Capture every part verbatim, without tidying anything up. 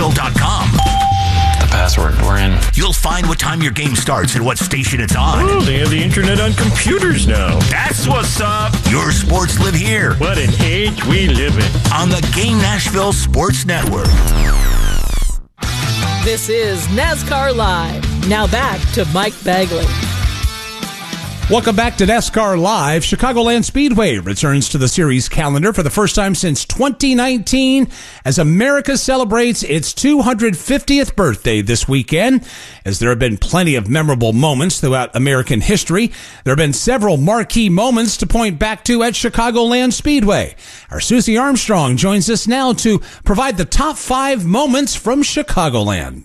Nashville dot com. The password. We're in. You'll find what time your game starts and what station it's on. Oh, they have the internet on computers now. That's what's up. Your sports live here. What an age we live in. On the Game Nashville Sports Network. This is NASCAR Live. Now back to Mike Bagley. Welcome back to NASCAR Live. Chicagoland Speedway returns to the series calendar for the first time since twenty nineteen as America celebrates its two hundred fiftieth birthday this weekend. As there have been plenty of memorable moments throughout American history, there have been several marquee moments to point back to at Chicagoland Speedway. Our Susie Armstrong joins us now to provide the top five moments from Chicagoland.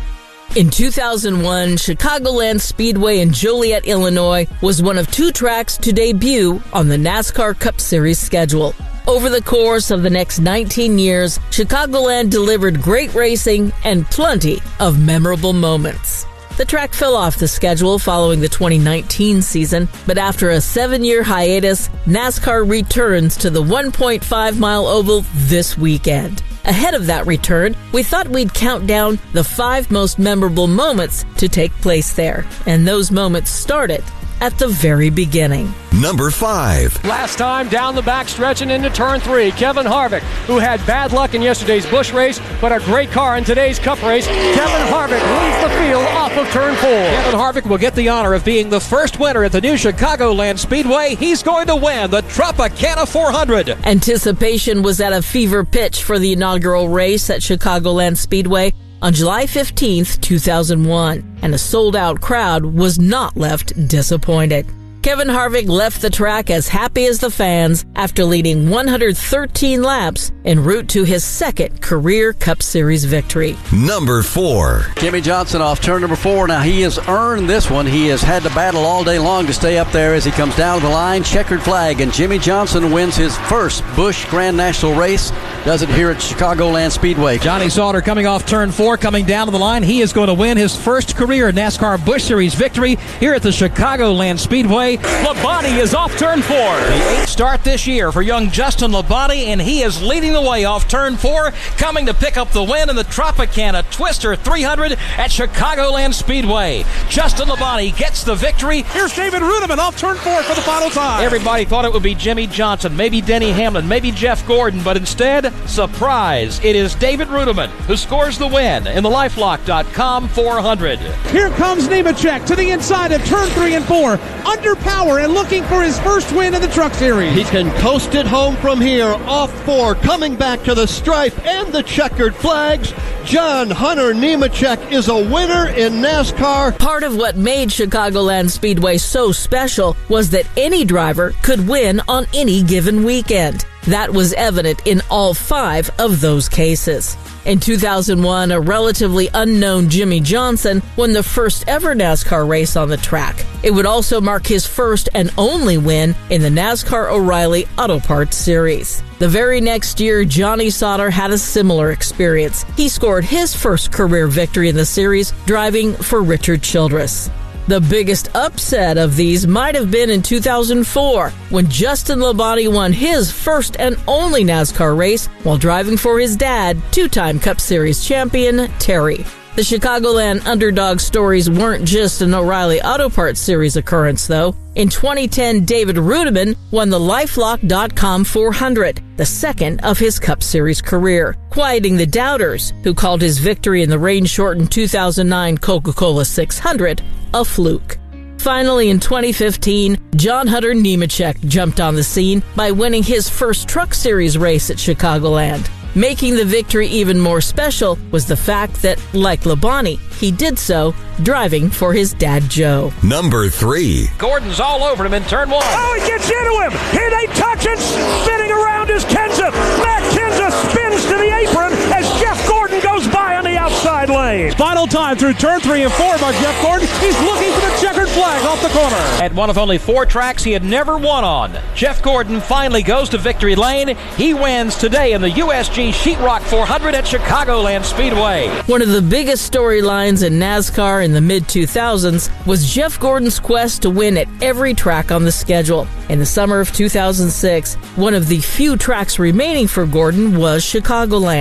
In two thousand one, Chicagoland Speedway in Joliet, Illinois was one of two tracks to debut on the NASCAR Cup Series schedule. Over the course of the next nineteen years, Chicagoland delivered great racing and plenty of memorable moments. The track fell off the schedule following the twenty nineteen season, but after a seven-year hiatus, NASCAR returns to the one point five mile oval this weekend. Ahead of that return, we thought we'd count down the five most memorable moments to take place there. And those moments started at the very beginning. Number five. Last time down the backstretch and into turn three, Kevin Harvick, who had bad luck in yesterday's Busch race, but a great car in today's Cup race. Kevin Harvick leads the field off of turn four. Kevin Harvick will get the honor of being the first winner at the new Chicagoland Speedway. He's going to win the Tropicana four hundred. Anticipation was at a fever pitch for the inaugural race at Chicagoland Speedway on July fifteenth, two thousand one, and a sold-out crowd was not left disappointed. Kevin Harvick left the track as happy as the fans after leading one hundred thirteen laps en route to his second career Cup Series victory. Number four. Jimmie Johnson off turn number four. Now, he has earned this one. He has had to battle all day long to stay up there as he comes down the line. Checkered flag, and Jimmie Johnson wins his first Busch Grand National race. Does it here at Chicagoland Speedway. Johnny Sauter coming off turn four, coming down to the line. He is going to win his first career NASCAR Busch Series victory here at the Chicagoland Speedway. Labonte is off turn four. The eighth start this year for young Justin Labonte, and he is leading the way off turn four, coming to pick up the win in the Tropicana Twister three hundred at Chicagoland Speedway. Justin Labonte gets the victory. Here's David Rudiman off turn four for the final time. Everybody thought it would be Jimmie Johnson, maybe Denny Hamlin, maybe Jeff Gordon, but instead, surprise, it is David Rudiman who scores the win in the Lifelock dot com four hundred. Here comes Nemechek to the inside of turn three and four, under power and looking for his first win in the Truck Series. He can coast it home from here, off four, coming back to the stripe and the checkered flags. John Hunter Nemechek is a winner in NASCAR. Part of what made Chicagoland Speedway so special was that any driver could win on any given weekend. That was evident in all five of those cases. In two thousand one, a relatively unknown Jimmie Johnson won the first ever NASCAR race on the track. It would also mark his first and only win in the NASCAR O'Reilly Auto Parts Series. The very next year, Johnny Sauter had a similar experience. He scored his first career victory in the series, driving for Richard Childress. The biggest upset of these might have been in two thousand four, when Justin Labonte won his first and only NASCAR race while driving for his dad, two-time Cup Series champion Terry. The Chicagoland underdog stories weren't just an O'Reilly Auto Parts Series occurrence, though. In twenty ten, David Rudiman won the Lifelock dot com four hundred, the second of his Cup Series career, quieting the doubters who called his victory in the rain-shortened two thousand nine Coca-Cola six hundred a fluke. Finally, in twenty fifteen, John Hunter Nemechek jumped on the scene by winning his first Truck Series race at Chicagoland. Making the victory even more special was the fact that, like Labonte, he did so driving for his dad, Joe. Number three. Gordon's all over him in turn one. Oh, he gets into him. Here they touch and spinning around is Kenseth. Matt Kenseth spins to the apron as Jeff Gordon goes by on the outside lane. Final time through turn three and four by Jeff Gordon. He's looking for the checkered flag off the corner. At one of only four tracks he had never won on, Jeff Gordon finally goes to victory lane. He wins today in the U S G Sheetrock four hundred at Chicagoland Speedway. One of the biggest storylines in NASCAR in the mid two thousands was Jeff Gordon's quest to win at every track on the schedule. In the summer of two thousand six, one of the few tracks remaining for Gordon was Chicagoland.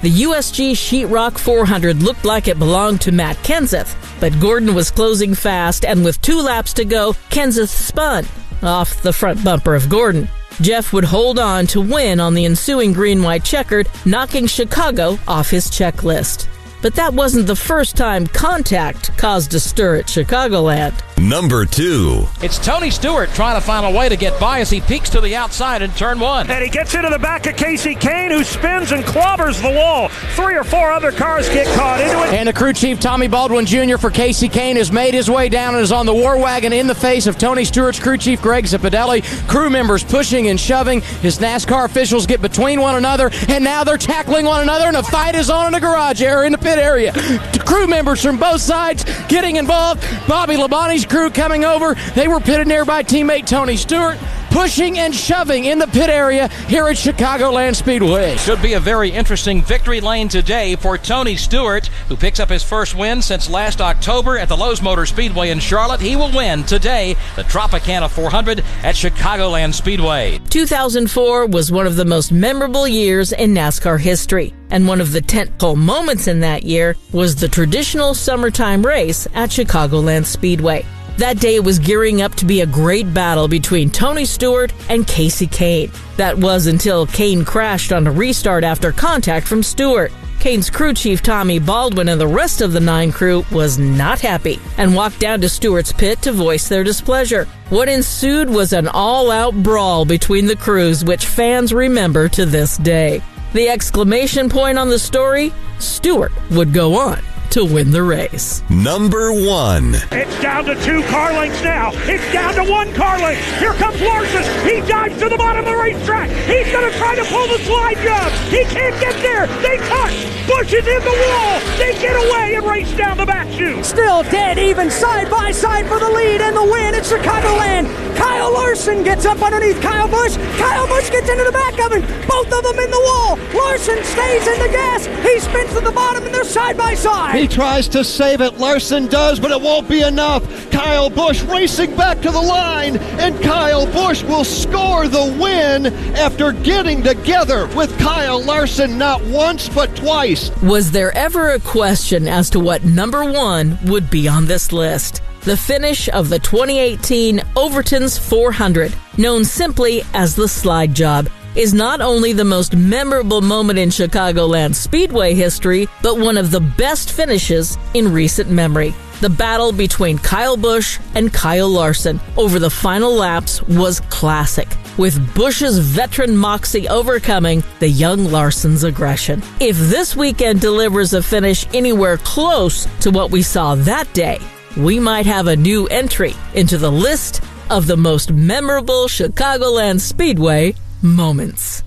The U S G Sheetrock four hundred looked like it belonged to Matt Kenseth, but Gordon was closing fast, and with two laps to go, Kenseth spun off the front bumper of Gordon. Jeff would hold on to win on the ensuing green-white checkered, knocking Chicago off his checklist. But that wasn't the first time contact caused a stir at Chicagoland. Number two. It's Tony Stewart trying to find a way to get by as he peeks to the outside in turn one. And he gets into the back of Casey Kane, who spins and clobbers the wall. Three or four other cars get caught into it. And the crew chief, Tommy Baldwin Junior for Casey Kane, has made his way down and is on the war wagon in the face of Tony Stewart's crew chief, Greg Zipadelli. Crew members pushing and shoving. His NASCAR officials get between one another, and now they're tackling one another, and a fight is on in the garage area, in the pit area. The crew members from both sides getting involved. Bobby Labonte's crew coming over. They were pitted near by teammate Tony Stewart, pushing and shoving in the pit area here at Chicagoland Speedway. Should be a very interesting victory lane today for Tony Stewart, who picks up his first win since last October at the Lowe's Motor Speedway in Charlotte. He will win today the Tropicana four hundred at Chicagoland Speedway. two thousand four was one of the most memorable years in NASCAR history, and one of the tentpole moments in that year was the traditional summertime race at Chicagoland Speedway. That day was gearing up to be a great battle between Tony Stewart and Casey Kane. That was until Kane crashed on a restart after contact from Stewart. Kane's crew chief Tommy Baldwin and the rest of the nine crew was not happy and walked down to Stewart's pit to voice their displeasure. What ensued was an all-out brawl between the crews, which fans remember to this day. The exclamation point on the story? Stewart would go on to win the race. Number one. It's down to two car lengths now. It's down to one car length. Here comes Larson. He dives to the bottom of the racetrack. He's going to try to pull the slide job. He can't get there. They cut. Busch is in the wall. They get away and race down the back chute. Still dead even side by side for the lead and the win at Chicagoland. Kyle Larson gets up underneath Kyle Busch. Kyle Busch gets into the back of him. Both of them in the wall. Larson stays in the gas. He spins to the bottom and they're side by side. He tries to save it. Larson does, but it won't be enough. Kyle Busch racing back to the line, and Kyle Busch will score the win after getting together with Kyle Larson not once but twice. Was there ever a question as to what number one would be on this list? The finish of the twenty eighteen Overton's four hundred, known simply as the slide job, is not only the most memorable moment in Chicagoland Speedway history, but one of the best finishes in recent memory. The battle between Kyle Busch and Kyle Larson over the final laps was classic, with Busch's veteran moxie overcoming the young Larson's aggression. If this weekend delivers a finish anywhere close to what we saw that day, we might have a new entry into the list of the most memorable Chicagoland Speedway moments.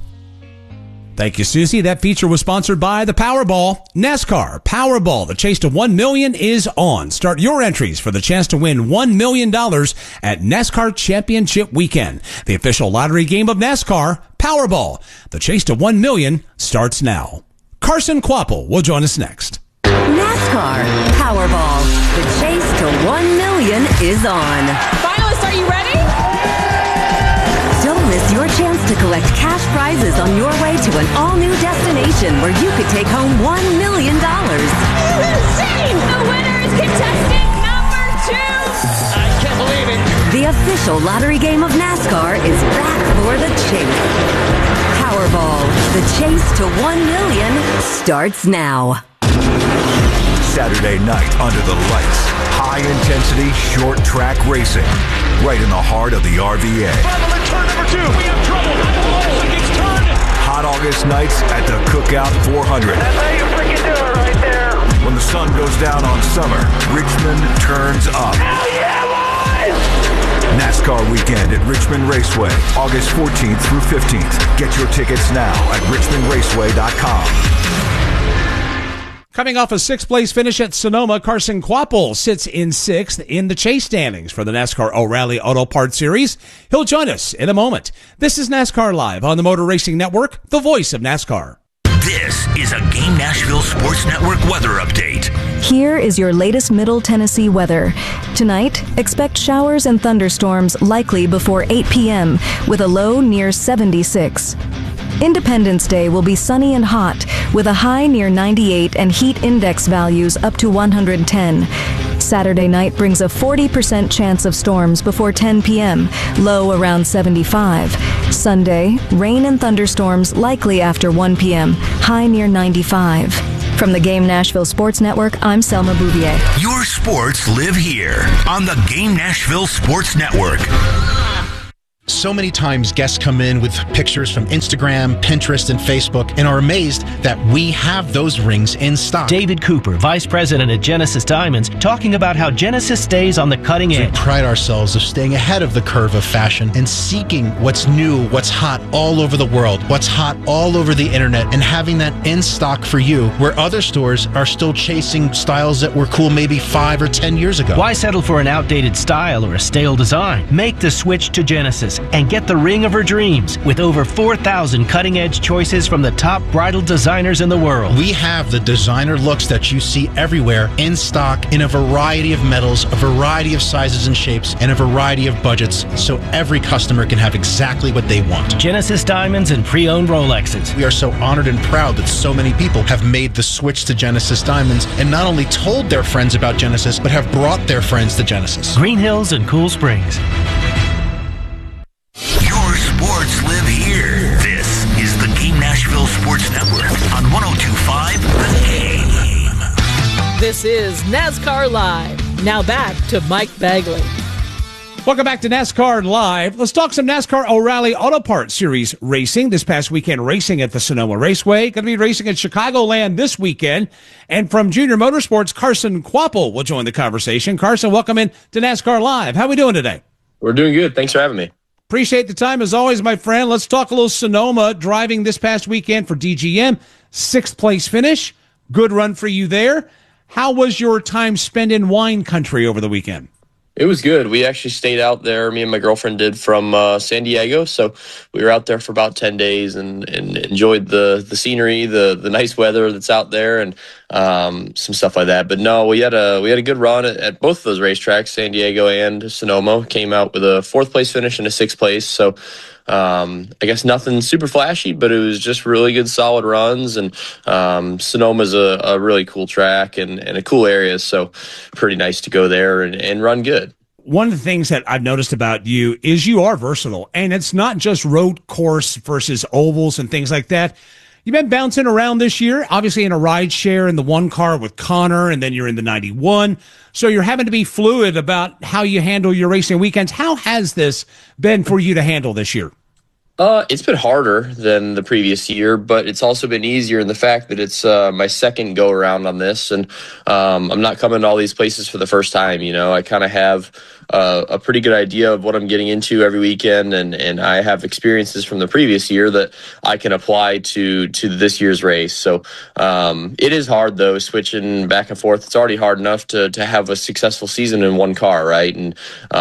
Thank you, Susie. That feature was sponsored by the Powerball. NASCAR Powerball. The chase to one million dollars is on. Start your entries for the chance to win one million dollars at NASCAR Championship Weekend. The official lottery game of NASCAR, Powerball. The chase to one million dollars starts now. Carson Kvapil will join us next. NASCAR Powerball. The chase to one million dollars is on. Finalists, are you ready? Don't miss your chance to collect cash prizes on your way to an all-new destination where you could take home one million dollars. Insane! The winner is contestant number two! I can't believe it. The official lottery game of NASCAR is back for the chase. Powerball. The chase to one million dollars starts now. Saturday night under the lights. High-intensity, short-track racing. Right in the heart of the R V A. Bubble in turn number two. We have trouble. Larson gets turned. Hot August nights at the Cookout four hundred. That's how you freaking do it right there. When the sun goes down on summer, Richmond turns up. Hell yeah, boys! NASCAR weekend at Richmond Raceway, August fourteenth through fifteenth. Get your tickets now at richmond raceway dot com. Coming off a sixth-place finish at Sonoma, Carson Kvapil sits in sixth in the chase standings for the NASCAR O'Reilly Auto Parts Series. He'll join us in a moment. This is NASCAR Live on the Motor Racing Network, the voice of NASCAR. This is a Game Nashville Sports Network weather update. Here is your latest Middle Tennessee weather. Tonight, expect showers and thunderstorms likely before eight p.m. with a low near seventy-six. Independence Day will be sunny and hot, with a high near ninety-eight and heat index values up to one hundred ten. Saturday night brings a forty percent chance of storms before ten p.m., low around seventy-five. Sunday, rain and thunderstorms likely after one p.m., high near ninety-five. From the Game Nashville Sports Network, I'm Selma Bouvier. Your sports live here on the Game Nashville Sports Network. So many times guests come in with pictures from Instagram, Pinterest, and Facebook and are amazed that we have those rings in stock. David Cooper, Vice President at Genesis Diamonds, talking about how Genesis stays on the cutting edge. We pride ourselves of staying ahead of the curve of fashion and seeking what's new, what's hot all over the world, what's hot all over the internet, and having that in stock for you, where other stores are still chasing styles that were cool maybe five or ten years ago. Why settle for an outdated style or a stale design? Make the switch to Genesis and get the ring of her dreams with over four thousand cutting-edge choices from the top bridal designers in the world. We have the designer looks that you see everywhere in stock in a variety of metals, a variety of sizes and shapes, and a variety of budgets, so every customer can have exactly what they want. Genesis Diamonds and pre-owned Rolexes. We are so honored and proud that so many people have made the switch to Genesis Diamonds and not only told their friends about Genesis, but have brought their friends to Genesis. Green Hills and Cool Springs. Sports live here. This is the Game Nashville Sports Network on one oh two point five The Game. This is NASCAR Live. Now back to Mike Bagley. Welcome back to NASCAR Live. Let's talk some NASCAR O'Reilly Auto Parts Series racing. This past weekend, racing at the Sonoma Raceway. Going to be racing at Chicagoland this weekend. And from Junior Motorsports, Carson Kvapil will join the conversation. Carson, welcome in to NASCAR Live. How are we doing today? We're doing good. Thanks for having me. Appreciate the time as always, my friend. Let's talk a little Sonoma driving this past weekend for D G M. Sixth place finish. Good run for you there. How was your time spent in wine country over the weekend? It was good. We actually stayed out there, me and my girlfriend did, from uh, San Diego. So we were out there for about ten days and, and enjoyed the the scenery, the the nice weather that's out there, and um, some stuff like that. But no, we had a we had a good run at, at both of those racetracks, San Diego and Sonoma. Came out with a fourth place finish and a sixth place. So Um, I guess nothing super flashy, but it was just really good, solid runs. And um, Sonoma's a, a really cool track and, and a cool area, so pretty nice to go there and, and run good. One of the things that I've noticed about you is you are versatile, and it's not just road course versus ovals and things like that. You've been bouncing around this year, obviously in a ride share in the one car with Connor, and then you're in the ninety-one. So you're having to be fluid about how you handle your racing weekends. How has this been for you to handle this year? Uh, it's been harder than the previous year, but it's also been easier in the fact that it's uh, my second go around on this, and um, I'm not coming to all these places for the first time. You know, I kind of have uh, a pretty good idea of what I'm getting into every weekend, and and I have experiences from the previous year that I can apply to to this year's race. So um, it is hard though, switching back and forth. It's already hard enough to to have a successful season in one car, right? And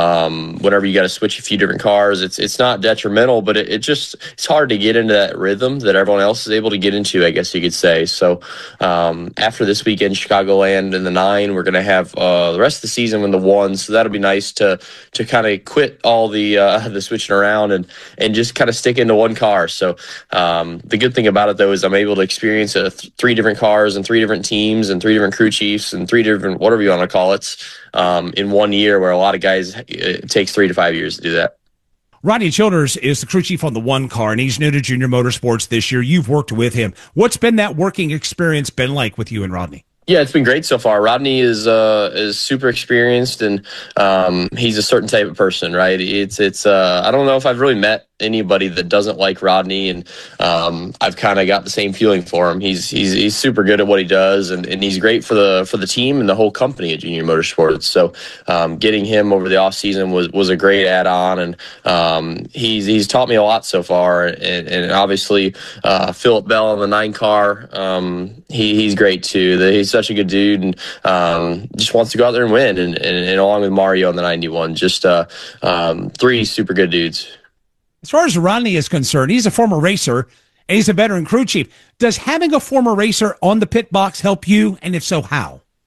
um, whenever you got to switch a few different cars, it's it's not detrimental, but it, it just it's hard to get into that rhythm that everyone else is able to get into, I guess you could say. So um, after this weekend, Chicagoland in the nine, we're going to have uh, the rest of the season in the one. So that'll be nice to to kind of quit all the uh, the switching around and and just kind of stick into one car. So um, the good thing about it though is I'm able to experience uh, th- three different cars and three different teams and three different crew chiefs and three different whatever you want to call it um, in one year, where a lot of guys it takes three to five years to do that. Rodney Childers is the crew chief on the one car, and he's new to Junior Motorsports this year. You've worked with him. What's been that working experience been like with you and Rodney? Yeah, it's been great so far. Rodney is uh, is super experienced, and um, he's a certain type of person, right? It's it's. Uh, I don't know if I've really met anybody that doesn't like Rodney, and um, I've kind of got the same feeling for him. He's he's he's super good at what he does, and, and he's great for the for the team and the whole company at Junior Motorsports. So um, getting him over the off season was was a great add on, and um, he's he's taught me a lot so far. And, and obviously uh, Philip Bell in the nine car, um, he he's great too. He's such a good dude, and um, just wants to go out there and win. And, and, and along with Mario in the ninety-one, just uh, um, three super good dudes. As far as Rodney is concerned, he's a former racer and he's a veteran crew chief. Does having a former racer on the pit box help you? And if so, how?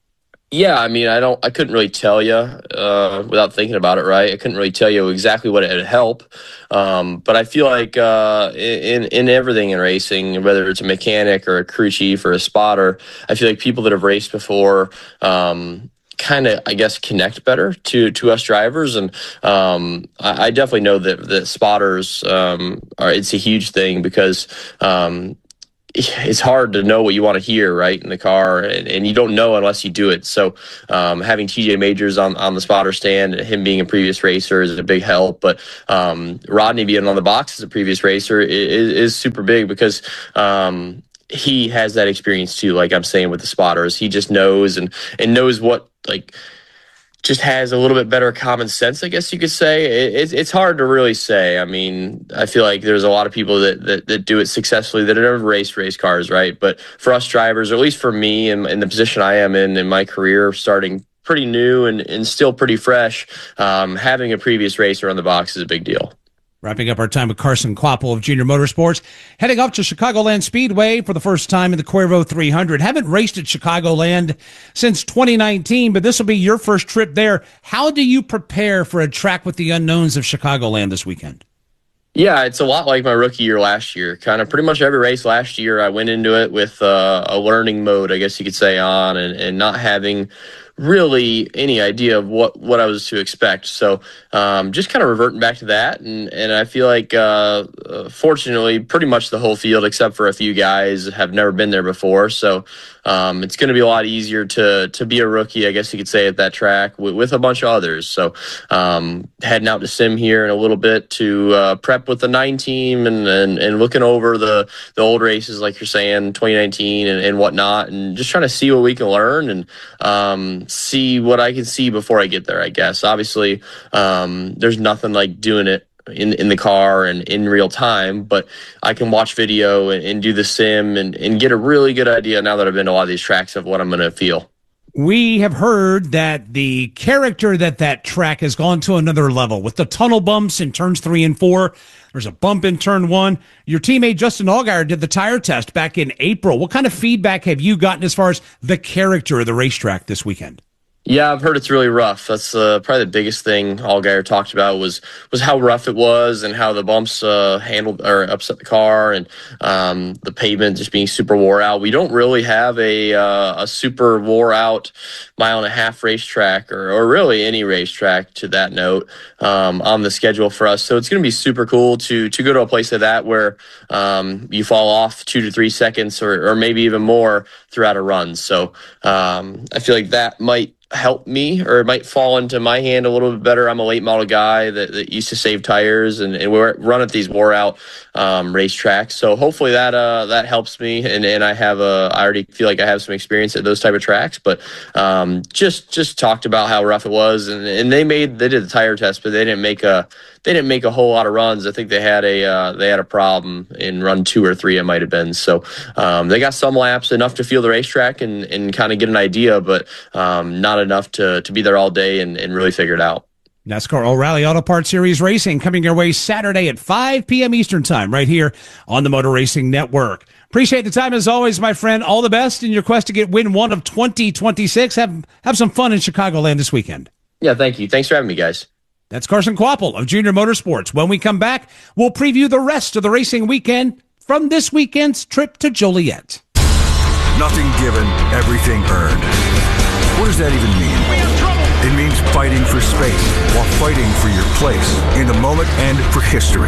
Yeah, I mean, I don't, I couldn't really tell you uh, without thinking about it, right? I couldn't really tell you exactly what it would help, um, but I feel like uh, in in everything in racing, whether it's a mechanic or a crew chief or a spotter, I feel like people that have raced before um, kind of, I guess, connect better to to us drivers, and um, I, I definitely know that that spotters um, are. It's a huge thing because. Um, It's hard to know what you want to hear, right, in the car, and, and you don't know unless you do it. So um, having T J Majors on, on the spotter stand, him being a previous racer is a big help. But um, Rodney being on the box as a previous racer is, is super big because um, he has that experience too, like I'm saying with the spotters. He just knows and, and knows what, like, just has a little bit better common sense, I guess you could say. It, it, it's hard to really say. I mean, I feel like there's a lot of people that, that, that do it successfully that have never raced race cars, right? But for us drivers, or at least for me and in, in the position I am in in my career, starting pretty new and, and still pretty fresh, um, having a previous racer on the box is a big deal. Wrapping up our time with Carson Kvapil of Junior Motorsports, heading up to Chicagoland Speedway for the first time in the Cuervo three hundred. Haven't raced at Chicagoland since twenty nineteen, but this will be your first trip there. How do you prepare for a track with the unknowns of Chicagoland this weekend? Yeah, it's a lot like my rookie year last year. Kind of pretty much every race last year, I went into it with uh, a learning mode, I guess you could say, on and, and not having really any idea of what, what I was to expect. So um, just kind of reverting back to that. And, and I feel like, uh, uh, fortunately, pretty much the whole field, except for a few guys, have never been there before. So um, it's going to be a lot easier to to be a rookie, I guess you could say, at that track with, with a bunch of others. So um, heading out to Sim here in a little bit to uh, prep with the nine team and, and, and looking over the, the old races, like you're saying, twenty nineteen and, and whatnot, and just trying to see what we can learn and um, see what I can see before I get there, I guess. Obviously, um, there's nothing like doing it in in the car and in real time, but I can watch video and, and do the sim and, and get a really good idea now that I've been to a lot of these tracks of what I'm going to feel. We have heard that the character that that track has gone to another level with the tunnel bumps in turns three and four. There's a bump in turn one. Your teammate Justin Allgaier did the tire test back in April. What kind of feedback have you gotten as far as the character of the racetrack this weekend? Yeah, I've heard it's really rough. That's uh, probably the biggest thing Allgaier talked about was was how rough it was and how the bumps uh, handled or upset the car and um, the pavement just being super wore out. We don't really have a uh, a super wore out mile and a half racetrack or or really any racetrack to that note um, on the schedule for us. So it's going to be super cool to to go to a place like that where um, you fall off two to three seconds or or maybe even more throughout a run. So um, I feel like that might help me, or it might fall into my hand a little bit better. I'm a late model guy that, that used to save tires and, and we run at these wore out um, racetracks. So hopefully that uh, that helps me, and, and I have a I already feel like I have some experience at those type of tracks. But um, just just talked about how rough it was, and, and they made they did the tire test, but they didn't make a they didn't make a whole lot of runs. I think they had a uh, they had a problem in run two or three. It might have been. So um, they got some laps, enough to feel the racetrack and and kind of get an idea, but um, not enough to to be there all day and, and really figure it out. NASCAR O'Reilly Auto Parts Series Racing coming your way Saturday at five p.m. Eastern Time right here on the Motor Racing Network. Appreciate the time as always, my friend. All the best in your quest to get win one of twenty twenty-six. Have have some fun in Chicagoland this weekend. Yeah, thank you. Thanks for having me, guys. That's Carson Kvapil of Junior Motorsports. When we come back, we'll preview the rest of the racing weekend from this weekend's trip to Joliet. Nothing given, everything earned. What does that even mean? It means fighting for space while fighting for your place in the moment and for history.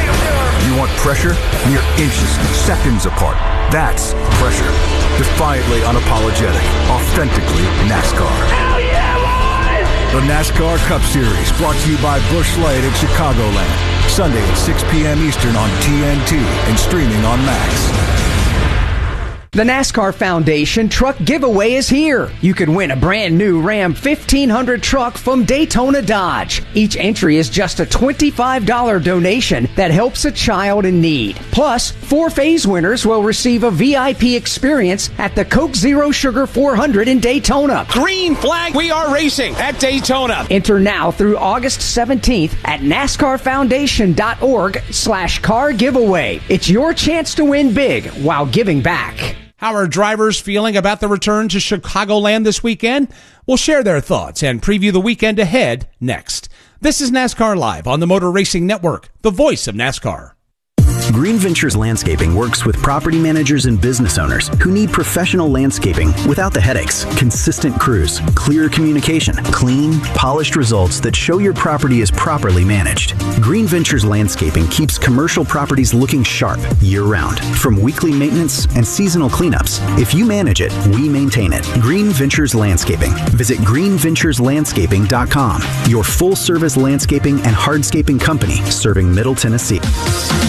You want pressure? Mere inches, seconds apart. That's pressure. Defiantly unapologetic. Authentically NASCAR. Hell yeah, boys! The NASCAR Cup Series brought to you by Busch Light at Chicagoland. Sunday at six p.m. Eastern on T N T and streaming on Max. The NASCAR Foundation Truck Giveaway is here. You can win a brand new Ram fifteen hundred truck from Daytona Dodge. Each entry is just a twenty-five dollars donation that helps a child in need. Plus, four phase winners will receive a V I P experience at the Coke Zero Sugar four hundred in Daytona. Green flag, we are racing at Daytona. Enter now through August seventeenth at NASCARFoundation.org slash car giveaway. It's your chance to win big while giving back. How are drivers feeling about the return to Chicagoland this weekend? We'll share their thoughts and preview the weekend ahead next. This is NASCAR Live on the Motor Racing Network, the voice of NASCAR. Green Ventures Landscaping works with property managers and business owners who need professional landscaping without the headaches, consistent crews, clear communication, clean, polished results that show your property is properly managed. Green Ventures Landscaping keeps commercial properties looking sharp year-round, from weekly maintenance and seasonal cleanups. If you manage it, we maintain it. Green Ventures Landscaping. Visit green ventures landscaping dot com, your full-service landscaping and hardscaping company serving Middle Tennessee.